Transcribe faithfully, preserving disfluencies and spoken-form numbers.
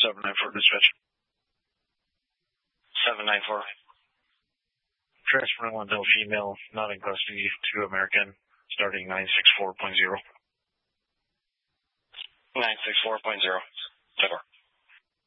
seven nine four dispatch. seven nine four. Transferring Lundell female, not in custody, to American, starting nine six four point zero. nine six four point zero. Take care.